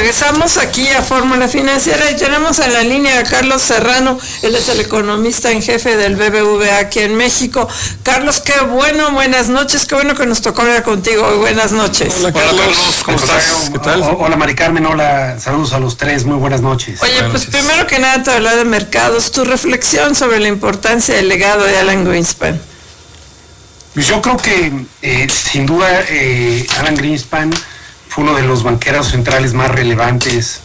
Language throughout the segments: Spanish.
Regresamos aquí a Fórmula Financiera y tenemos en la línea a Carlos Serrano. Él es el economista en jefe del BBVA aquí en México. Carlos, qué bueno, buenas noches, qué bueno que nos tocó hablar contigo hoy. Buenas noches. Hola Carlos, ¿cómo estás? ¿Qué tal? Hola Mari Carmen, hola, saludos a los tres, muy buenas noches. Oye, buenas pues noches. primero que nada te voy a hablar de mercados, tu reflexión sobre la importancia del legado de Alan Greenspan. Yo creo que sin duda Alan Greenspan fue uno de los banqueros centrales más relevantes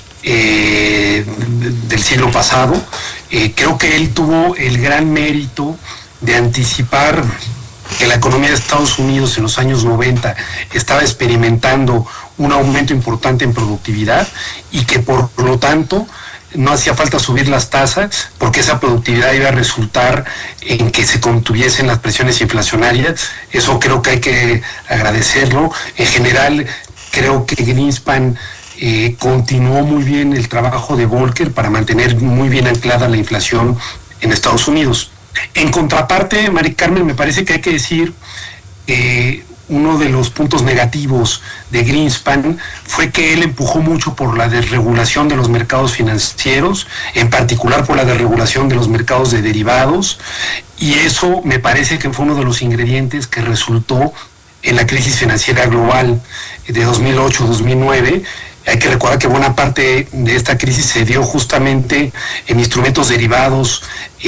del siglo pasado. Creo que él tuvo el gran mérito de anticipar que la economía de Estados Unidos en los años 90 estaba experimentando un aumento importante en productividad y que por lo tanto no hacía falta subir las tasas porque esa productividad iba a resultar en que se contuviesen las presiones inflacionarias. Eso creo que hay que agradecerlo. En general, creo que Greenspan continuó muy bien el trabajo de Volcker para mantener muy bien anclada la inflación en Estados Unidos. En contraparte, Mari Carmen, me parece que hay que decir que uno de los puntos negativos de Greenspan fue que él empujó mucho por la desregulación de los mercados financieros, en particular por la desregulación de los mercados de derivados, y eso me parece que fue uno de los ingredientes que resultó en la crisis financiera global de 2008-2009. Hay que recordar que buena parte de esta crisis se dio justamente en instrumentos derivados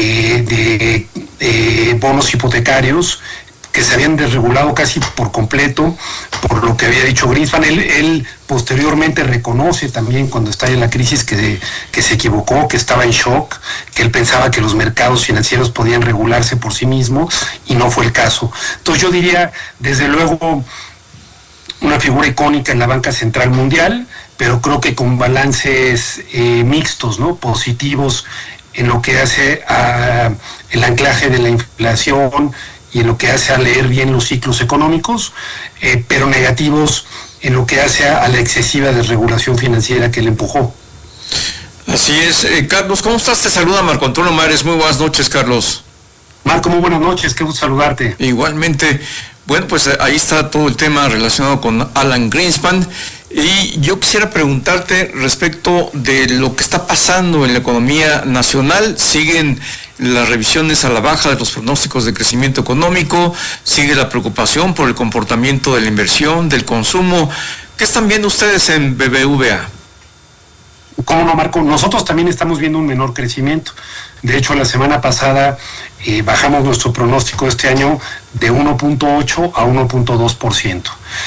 de bonos hipotecarios que se habían desregulado casi por completo por lo que había dicho Greenspan. Él posteriormente reconoce también cuando está en la crisis que se equivocó, que estaba en shock, que él pensaba que los mercados financieros podían regularse por sí mismos y no fue el caso. Entonces yo diría, desde luego, una figura icónica en la banca central mundial, pero creo que con balances mixtos, ¿no? Positivos en lo que hace a el anclaje de la inflación y en lo que hace a leer bien los ciclos económicos, pero negativos en lo que hace a la excesiva desregulación financiera que le empujó. Así es. Carlos, ¿cómo estás? Te saluda Marco Antonio Mares. Muy buenas noches, Carlos. Marco, muy buenas noches, qué gusto saludarte. Igualmente. Bueno, pues ahí está todo el tema relacionado con Alan Greenspan. Y yo quisiera preguntarte respecto de lo que está pasando en la economía nacional. Siguen las revisiones a la baja de los pronósticos de crecimiento económico, sigue la preocupación por el comportamiento de la inversión, del consumo. ¿Qué están viendo ustedes en BBVA? ¿Cómo no, Marco? Nosotros también estamos viendo un menor crecimiento. De hecho, la semana pasada bajamos nuestro pronóstico este año de 1.8 a 1.2%.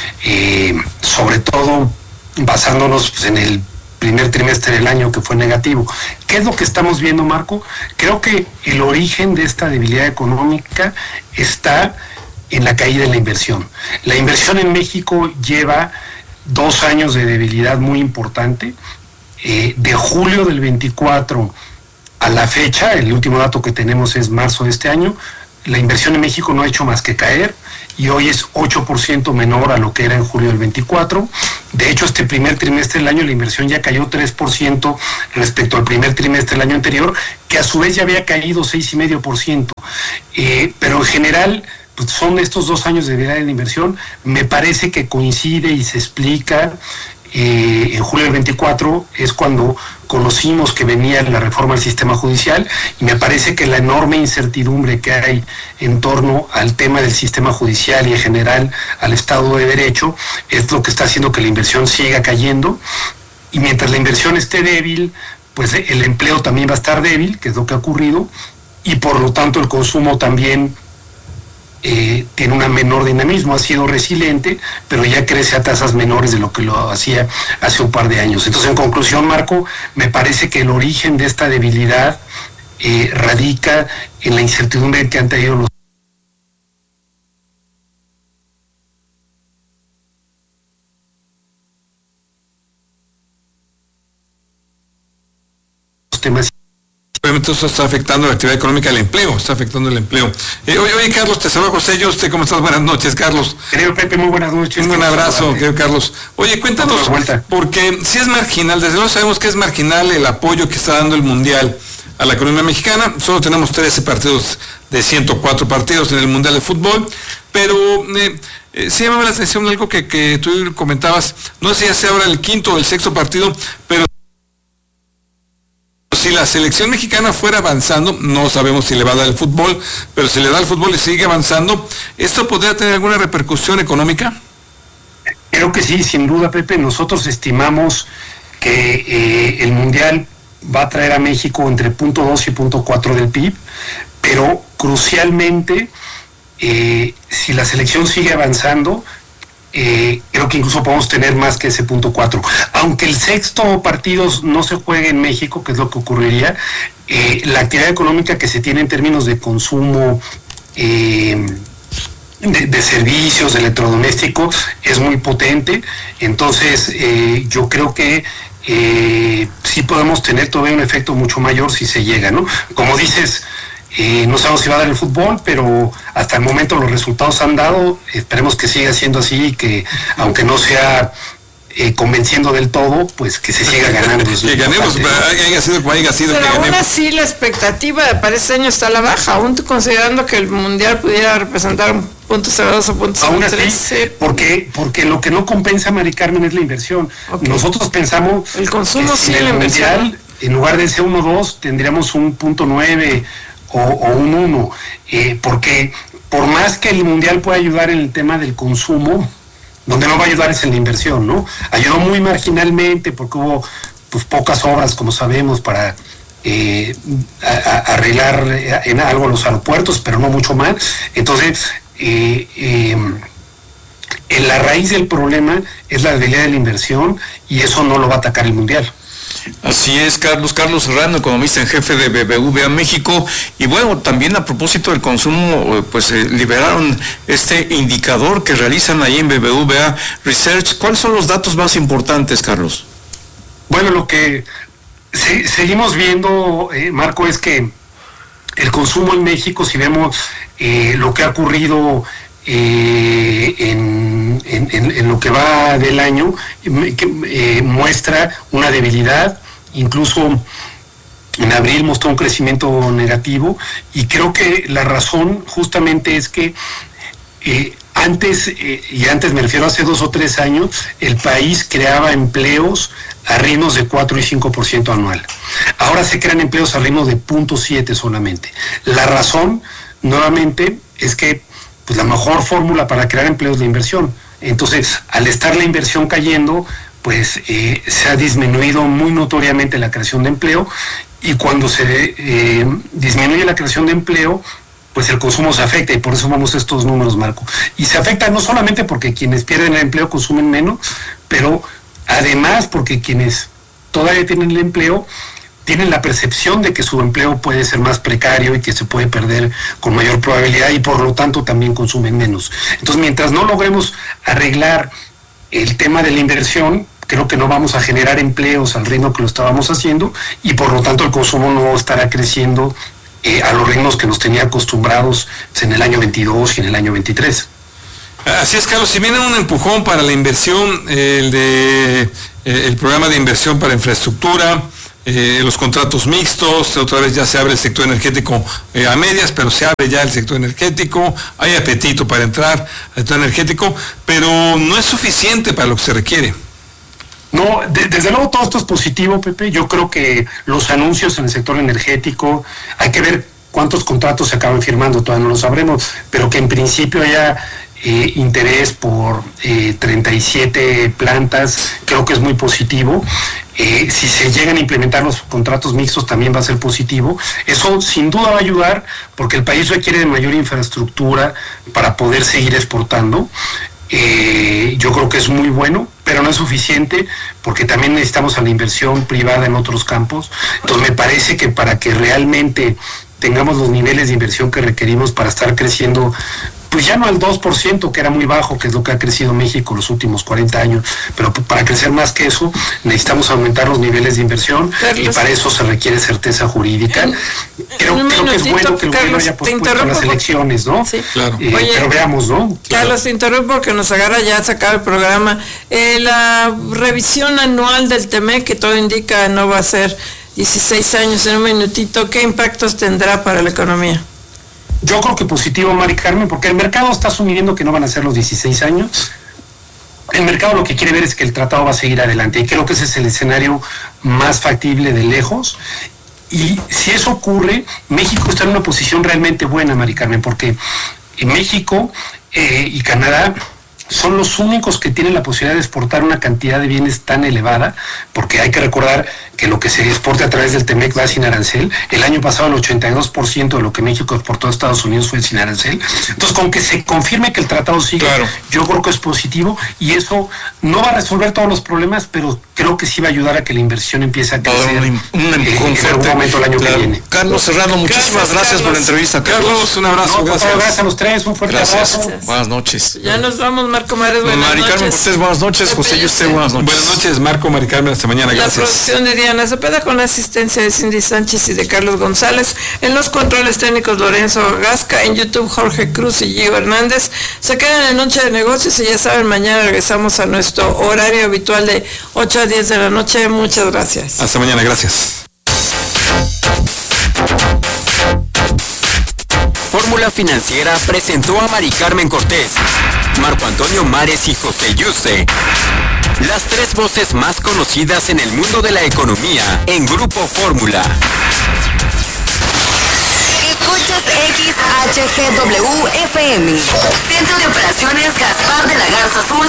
Sobre todo basándonos pues, en el primer trimestre del año que fue negativo. ¿Qué es lo que estamos viendo, Marco? Creo que el origen de esta debilidad económica está en la caída en la inversión. La inversión en México lleva 2 años de debilidad muy importante. De julio del 24 a la fecha, el último dato que tenemos es marzo de este año, la inversión en México no ha hecho más que caer y hoy es 8% menor a lo que era en julio del 24. De hecho, este primer trimestre del año la inversión ya cayó 3% respecto al primer trimestre del año anterior, que a su vez ya había caído 6,5%. Pero en general, pues son estos 2 años de debilidad en la inversión. Me parece que coincide y se explica. En julio del 24 es cuando conocimos que venía la reforma del sistema judicial y me parece que la enorme incertidumbre que hay en torno al tema del sistema judicial y en general al Estado de Derecho es lo que está haciendo que la inversión siga cayendo, y mientras la inversión esté débil, pues el empleo también va a estar débil, que es lo que ha ocurrido, y por lo tanto el consumo también tiene un menor dinamismo, ha sido resiliente, pero ya crece a tasas menores de lo que lo hacía hace un par de años. Entonces, en conclusión, Marco, me parece que el origen de esta debilidad radica en la incertidumbre que han tenido los temas. Obviamente eso está afectando la actividad económica, el empleo, está afectando el empleo. Oye, Carlos, te saludo José, yo, ¿cómo estás? Buenas noches, Carlos. Querido Pepe, muy buenas noches. Un abrazo, querido Carlos. Oye, cuéntanos, porque si es marginal, desde luego sabemos que es marginal el apoyo que está dando el Mundial a la economía mexicana. Solo tenemos 13 partidos de 104 partidos en el Mundial de Fútbol, pero sí me llama la atención algo que tú comentabas, no sé si ya sea ahora el quinto o el sexto partido, pero si la selección mexicana fuera avanzando, no sabemos si le va a dar el fútbol, pero si le da el fútbol y sigue avanzando, ¿esto podría tener alguna repercusión económica? Creo que sí, sin duda, Pepe. Nosotros estimamos que el Mundial va a traer a México entre 0.2 y 0.4 del PIB, pero crucialmente, si la selección sigue avanzando, creo que incluso podemos tener más que ese 0.4. Aunque el sexto partido no se juegue en México, que es lo que ocurriría, la actividad económica que se tiene en términos de consumo, de servicios, de electrodomésticos, es muy potente. Entonces, yo creo que sí podemos tener todavía un efecto mucho mayor si se llega, ¿no? Como dices, no sabemos si va a dar el fútbol, pero hasta el momento los resultados han dado. Esperemos que siga siendo así y que, aunque no sea convenciendo del todo, pues que se siga ganando. Que ganemos, haya sido como haya sido. Pero aún así la expectativa para este año está a la baja, aún considerando que el Mundial pudiera representar un 0.02 o 0.03. Aún así, porque lo que no compensa, Mari Carmen, es la inversión. Okay. Nosotros pensamos el consumo que sí, en el Mundial, en lugar de ser 1.2, tendríamos un 0.9 o un 1, porque por más que el Mundial pueda ayudar en el tema del consumo, donde no va a ayudar es en la inversión, ¿no? Ayudó muy marginalmente porque hubo pues pocas obras, como sabemos, para arreglar en algo los aeropuertos, pero no mucho más. Entonces, en la raíz del problema es la debilidad de la inversión y eso no lo va a atacar el Mundial. Así es, Carlos Serrano, economista en jefe de BBVA México. Y bueno, también a propósito del consumo, pues liberaron este indicador que realizan ahí en BBVA Research. ¿Cuáles son los datos más importantes, Carlos? Bueno, lo que seguimos viendo, Marco, es que el consumo en México, si vemos lo que ha ocurrido en lo que va del año, muestra una debilidad. Incluso en abril mostró un crecimiento negativo, y creo que la razón justamente es que antes me refiero a hace 2 o 3 años, el país creaba empleos a ritmos de 4 y 5% anual. Ahora se crean empleos a ritmos de 0.7 solamente. La razón, nuevamente, es que pues la mejor fórmula para crear empleos es la inversión. Entonces, al estar la inversión cayendo, pues se ha disminuido muy notoriamente la creación de empleo, y cuando se disminuye la creación de empleo, pues el consumo se afecta, y por eso vamos a estos números, Marco. Y se afecta no solamente porque quienes pierden el empleo consumen menos, pero además porque quienes todavía tienen el empleo tienen la percepción de que su empleo puede ser más precario y que se puede perder con mayor probabilidad, y por lo tanto también consumen menos. Entonces, mientras no logremos arreglar el tema de la inversión, creo que no vamos a generar empleos al ritmo que lo estábamos haciendo, y por lo tanto el consumo no estará creciendo a los ritmos que nos tenía acostumbrados en el año 22 y en el año 23. Así es, Carlos. Si viene un empujón para la inversión, el programa de inversión para infraestructura, los contratos mixtos, otra vez ya se abre el sector energético a medias, pero se abre ya el sector energético, hay apetito para entrar al sector energético, pero no es suficiente para lo que se requiere. No, desde luego todo esto es positivo, Pepe. Yo creo que los anuncios en el sector energético, hay que ver cuántos contratos se acaban firmando, todavía no lo sabremos, pero que en principio haya interés por 37 plantas, creo que es muy positivo. Si se llegan a implementar los contratos mixtos también va a ser positivo. Eso sin duda va a ayudar, porque el país requiere de mayor infraestructura para poder seguir exportando. Yo creo que es muy bueno, pero no es suficiente, porque también necesitamos a la inversión privada en otros campos. Entonces me parece que para que realmente tengamos los niveles de inversión que requerimos para estar creciendo, pues ya no al 2%, que era muy bajo, que es lo que ha crecido México los últimos 40 años, pero para crecer más que eso necesitamos aumentar los niveles de inversión, Carlos, y para eso se requiere certeza jurídica. Creo que es bueno que el gobierno haya pospuesto las elecciones, ¿no? Sí. Claro. Oye, pero veamos, ¿no? Carlos, te interrumpo porque nos agarra ya a sacar el programa. La revisión anual del TEMEC, que todo indica no va a ser 16 años en un minutito, ¿qué impactos tendrá para la economía? Yo creo que positivo, Mari Carmen, porque el mercado está asumiendo que no van a ser los 16 años. El mercado lo que quiere ver es que el tratado va a seguir adelante y creo que ese es el escenario más factible de lejos. Y si eso ocurre, México está en una posición realmente buena, Mari Carmen, porque México y Canadá son los únicos que tienen la posibilidad de exportar una cantidad de bienes tan elevada, porque hay que recordar que lo que se exporta a través del TEMEC va sin arancel. El año pasado el 82% de lo que México exportó a Estados Unidos fue sin arancel. Entonces, con que se confirme que el tratado sigue, claro, yo creo que es positivo y eso no va a resolver todos los problemas, pero creo que sí va a ayudar a que la inversión empiece a crecer en algún momento el año que viene. Carlos Serrano, muchísimas gracias por la entrevista. Carlos, un abrazo. Gracias a los tres, un fuerte abrazo. Buenas noches. Ya nos vamos, Marco Mares, buenas noches. Mari Carmen Cortés, buenas noches. José Yuste, buenas noches. Buenas noches, Marco, Mari Carmen, hasta mañana, gracias. La producción de Diana Cepeda con la asistencia de Cindy Sánchez y de Carlos González. En los controles técnicos Lorenzo Gasca, en YouTube Jorge Cruz y Gio Hernández. Se quedan en Noche de Negocios y ya saben, mañana regresamos a nuestro horario habitual de 8 a 10 de la noche. Muchas gracias. Hasta mañana, gracias. Fórmula Financiera presentó a Mari Carmen Cortés, Marco Antonio Mares y José Yuste, las tres voces más conocidas en el mundo de la economía en Grupo Fórmula. Escuchas XHGW FM, Centro de Operaciones Gaspar de la Garza Azul.